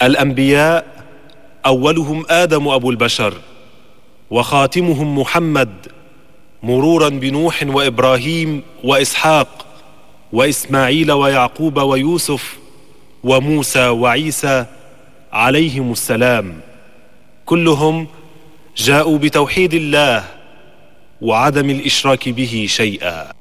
الأنبياء أولهم آدم أبو البشر، وخاتمهم محمد، مرورا بنوح وإبراهيم وإسحاق وإسماعيل ويعقوب ويوسف وموسى وعيسى عليهم السلام. كلهم جاءوا بتوحيد الله وعدم الإشراك به شيئا.